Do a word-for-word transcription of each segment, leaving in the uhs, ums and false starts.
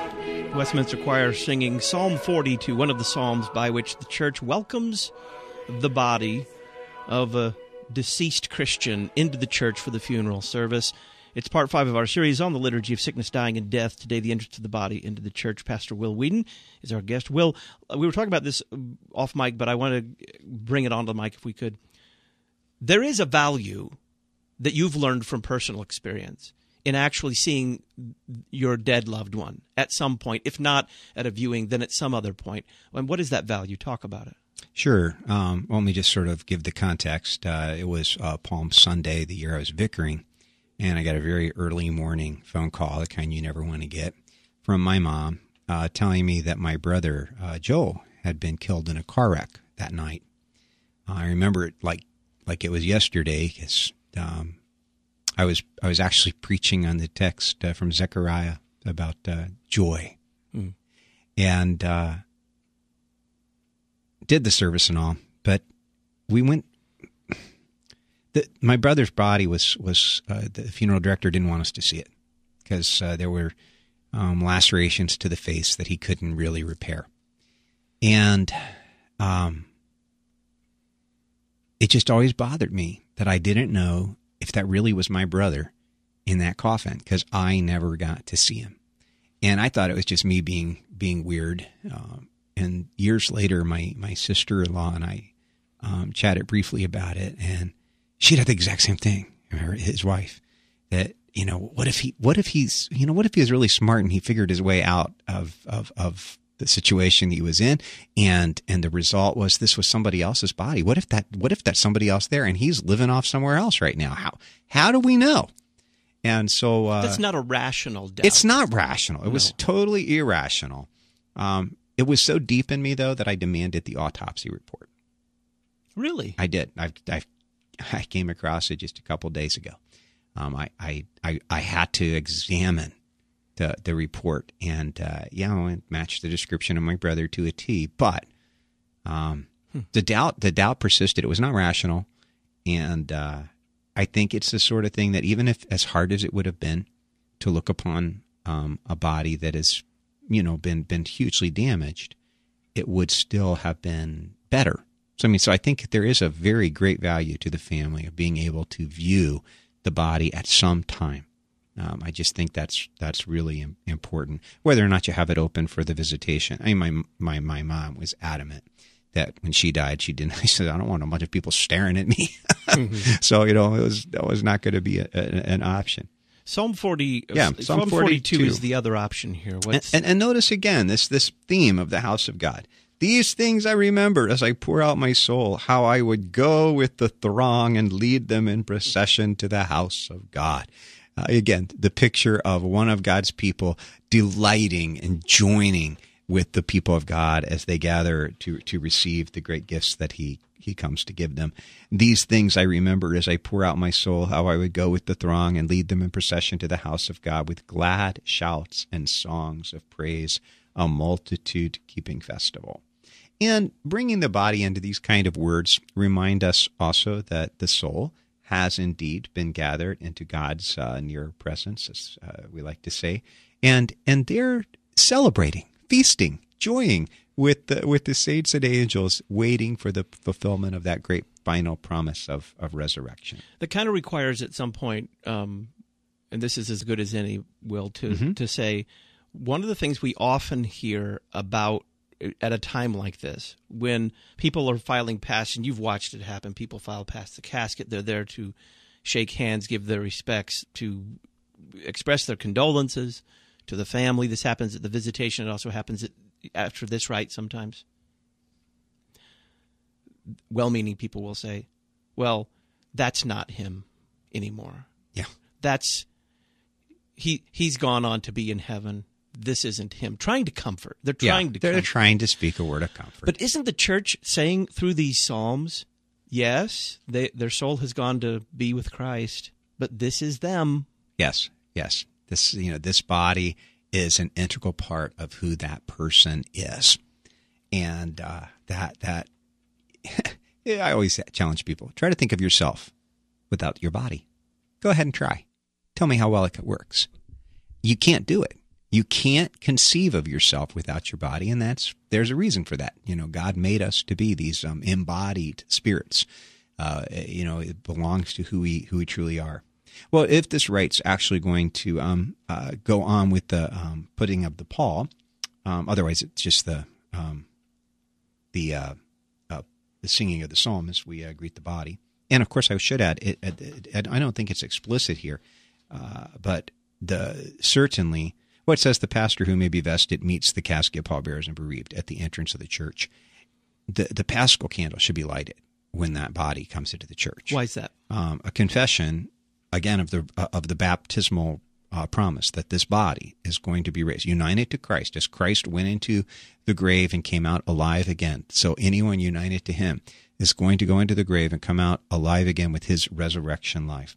Westminster Choir singing Psalm forty-two, one of the psalms by which the church welcomes the body of a deceased Christian into the church for the funeral service. It's part five of our series on the liturgy of sickness, dying, and death. Today, the entrance of the body into the church. Pastor Will Whedon is our guest. Will, we were talking about this off mic, but I want to bring it onto the mic if we could. There is a value that you've learned from personal experience in actually seeing your dead loved one at some point, if not at a viewing, then at some other point. And what is that value? Talk about it. Sure. Um, let me just sort of give the context. Uh, it was uh, Palm Sunday, the year I was vicaring, and I got a very early morning phone call, the kind you never want to get, from my mom uh, telling me that my brother, uh, Joe, had been killed in a car wreck that night. Uh, I remember it like like it was yesterday, because um, I was I was actually preaching on the text uh, from Zechariah about uh, joy, mm. and uh, did the service and all. But we went. The, my brother's body was was uh, the funeral director didn't want us to see it because uh, there were um, lacerations to the face that he couldn't really repair, and um, it just always bothered me that I didn't know if that really was my brother in that coffin, because I never got to see him. And I thought it was just me being being weird. Um, and years later, my, my sister-in-law and I um, chatted briefly about it, and she had the exact same thing, her, his wife, that, you know, what if he, what if he's, you know, what if he was really smart and he figured his way out of, of, of the situation he was in, and and the result was this was somebody else's body. What if that what if that's somebody else there and he's living off somewhere else right now? How how do we know? And so uh, that's not a rational doubt. It's not rational. It no. was totally irrational. Um, it was so deep in me though that I demanded the autopsy report. Really? I did. I I I came across it just a couple days ago. Um, I, I I I had to examine The, the report, and uh, yeah, it matched the description of my brother to a T. But um, hmm. the doubt, the doubt persisted. It was not rational, and uh, I think it's the sort of thing that even if, as hard as it would have been to look upon um, a body that has, you know, been been hugely damaged, it would still have been better. So I mean, so I think there is a very great value to the family of being able to view the body at some time. Um, I just think that's that's really important, whether or not you have it open for the visitation. I mean, my my my mom was adamant that when she died, she didn't. I said, I don't want a bunch of people staring at me. Mm-hmm. So you know, it was that was not going to be a, a, an option. Psalm forty, yeah, Psalm, Psalm forty-two, forty-two is the other option here. What's... And, and, and notice again this this theme of the house of God. These things I remember as I pour out my soul, how I would go with the throng and lead them in procession to the house of God. Uh, again, the picture of one of God's people delighting and joining with the people of God as they gather to to receive the great gifts that he, he comes to give them. These things I remember as I pour out my soul, how I would go with the throng and lead them in procession to the house of God with glad shouts and songs of praise, a multitude keeping festival. And bringing the body into these kind of words remind us also that the soul has indeed been gathered into God's uh, near presence, as uh, we like to say, and and they're celebrating, feasting, joying with the with the saints and angels, waiting for the fulfillment of that great final promise of, of resurrection. That kind of requires at some point, um, and this is as good as any, Will, to mm-hmm. to say, one of the things we often hear about at a time like this, when people are filing past, and you've watched it happen, people file past the casket, they're there to shake hands, give their respects, to express their condolences to the family. This happens at the visitation. It also happens at, after this rite sometimes. Well-meaning people will say, well, that's not him anymore. Yeah. That's, he, he's gone on to be in heaven. This isn't him. Trying to comfort. They're trying yeah, to they're comfort. trying to speak a word of comfort. But isn't the church saying through these psalms, yes, they, their soul has gone to be with Christ, but this is them. Yes, yes. This, you know, this body is an integral part of who that person is. And uh, that, that I always challenge people, try to think of yourself without your body. Go ahead and try. Tell me how well it works. You can't do it. You can't conceive of yourself without your body, and that's there's a reason for that. You know, God made us to be these um, embodied spirits. Uh, you know, it belongs to who we who we truly are. Well, if this rite's actually going to um, uh, go on with the um, putting of the pall, um, otherwise it's just the um, the uh, uh, the singing of the psalm as we uh, greet the body. And of course, I should add, it, it, it, I don't think it's explicit here, uh, but the certainly. What says the pastor who may be vested meets the casket, pallbearers, and bereaved at the entrance of the church. The the paschal candle should be lighted when that body comes into the church. Why is that? Um, a confession, again, of the uh, of the baptismal uh, promise that this body is going to be raised, united to Christ, as Christ went into the grave and came out alive again. So anyone united to him is going to go into the grave and come out alive again with his resurrection life.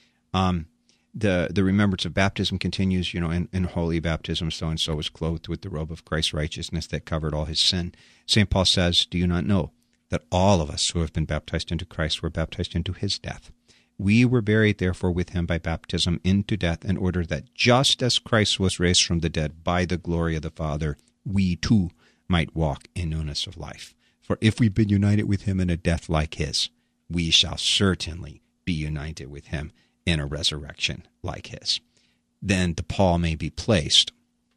Um. The the remembrance of baptism continues, you know, in, in holy baptism, so-and-so was clothed with the robe of Christ's righteousness that covered all his sin. Saint Paul says, do you not know that all of us who have been baptized into Christ were baptized into his death? We were buried, therefore, with him by baptism into death, in order that just as Christ was raised from the dead by the glory of the Father, we too might walk in newness of life. For if we've been united with him in a death like his, we shall certainly be united with him in a resurrection like his. Then the pall may be placed,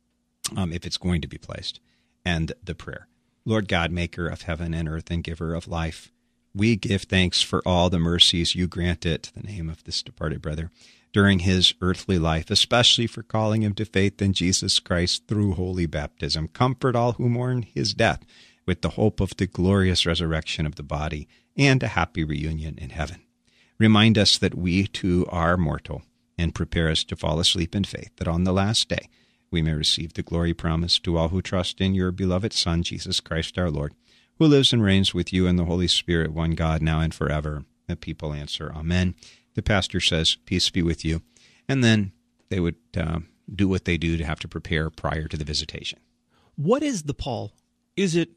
um, if it's going to be placed, and the prayer. Lord God, maker of heaven and earth and giver of life, we give thanks for all the mercies you granted to the name of this departed brother during his earthly life, especially for calling him to faith in Jesus Christ through holy baptism. Comfort all who mourn his death with the hope of the glorious resurrection of the body and a happy reunion in heaven. Remind us that we too are mortal, and prepare us to fall asleep in faith, that on the last day we may receive the glory promised to all who trust in your beloved Son, Jesus Christ our Lord, who lives and reigns with you in the Holy Spirit, one God, now and forever. The people answer, Amen. The pastor says, peace be with you. And then they would uh, do what they do to have to prepare prior to the visitation. What is the pall? Is it,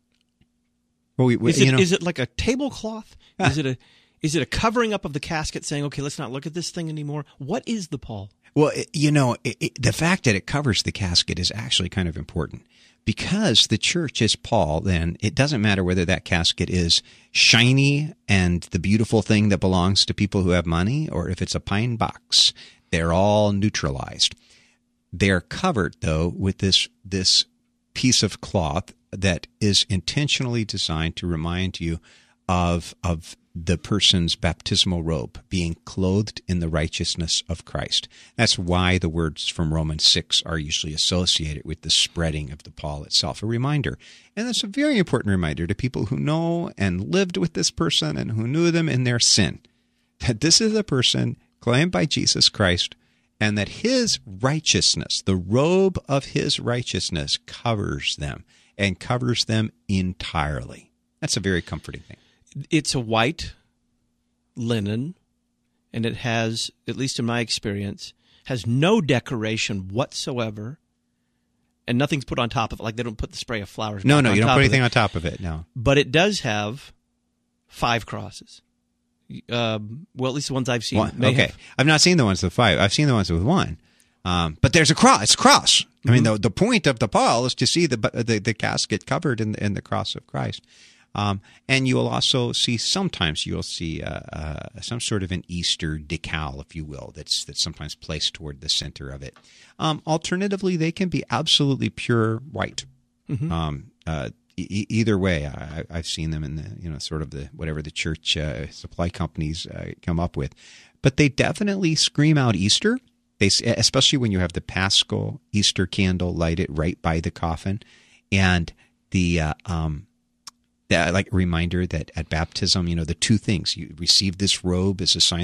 well, we, we, is, it you know, is it like a tablecloth? Is it a... Is it a covering up of the casket saying, okay, let's not look at this thing anymore? What is the pall? Well, it, you know, it, it, the fact that it covers the casket is actually kind of important. Because the church is pall, then it doesn't matter whether that casket is shiny and the beautiful thing that belongs to people who have money, or if it's a pine box. They're all neutralized. They're covered, though, with this this piece of cloth that is intentionally designed to remind you of of the person's baptismal robe, being clothed in the righteousness of Christ. That's why the words from Romans six are usually associated with the spreading of the pall itself, a reminder. And that's a very important reminder to people who know and lived with this person and who knew them in their sin, that this is a person claimed by Jesus Christ, and that his righteousness, the robe of his righteousness, covers them and covers them entirely. That's a very comforting thing. It's a white linen, and it has, at least in my experience, has no decoration whatsoever, and nothing's put on top of it. Like they don't put the spray of flowers. No, no, you don't put anything on top of it. No, but it does have five crosses. Um, well, at least the ones I've seen. One, may okay, have. I've not seen the ones with five. I've seen the ones with one. Um, but there's a cross. It's a cross. Mm-hmm. I mean, the the point of the pall is to see the the, the casket covered in the, in the cross of Christ. Um, and you will also see, sometimes you'll see uh, uh, some sort of an Easter decal, if you will, that's that's sometimes placed toward the center of it. Um, alternatively, they can be absolutely pure white. Mm-hmm. Um, uh, e- either way, I, I've seen them in the, you know, sort of the whatever the church uh, supply companies uh, come up with. But they definitely scream out Easter. They, especially when you have the Paschal Easter candle lighted right by the coffin, and the uh, um, that, like a reminder that at baptism, you know, the two things, you receive this robe as a sign